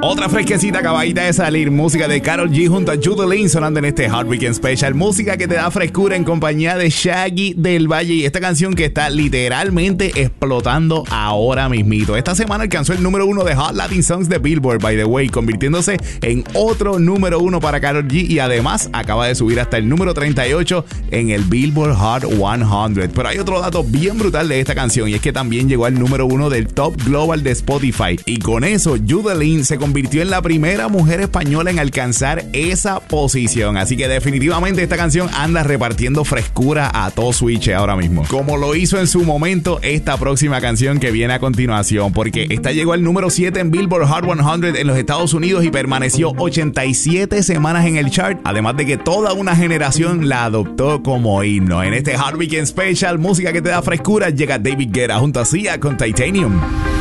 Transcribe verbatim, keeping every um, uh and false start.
Otra fresquecita acabadita de salir, música de Karol G junto a Judeline sonando en este Hot Weekend Special, música que te da frescura en compañía de Shaggy del Valle y esta canción que está literalmente explotando ahora mismito. Esta semana alcanzó el número uno de Hot Latin Songs de Billboard, by the way, convirtiéndose en otro número uno para Karol G y además acaba de subir hasta el número treinta y ocho en el Billboard Hot cien. Pero hay otro dato bien brutal de esta canción y es que también llegó al número uno del Top Global de Spotify y con eso Judeline se convirtió convirtió en la primera mujer española en alcanzar esa posición. Así que definitivamente esta canción anda repartiendo frescura a todo Switch ahora mismo. Como lo hizo en su momento esta próxima canción que viene a continuación, porque esta llegó al número siete en Billboard Hot cien en los Estados Unidos y permaneció ochenta y siete semanas en el chart, además de que toda una generación la adoptó como himno. En este Hot Weekend Special, música que te da frescura, llega David Guetta junto a Sia con Titanium.